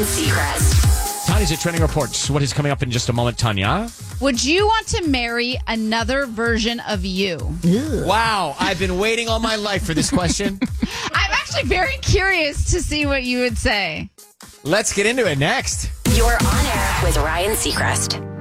Seacrest. Tanya's at Trending Reports. What is coming up in just a moment, Tanya? Would you want to marry another version of you? Wow, I've been waiting all my life for this question. I'm actually very curious to see what you would say. Let's get into it next. You're on air with Ryan Seacrest.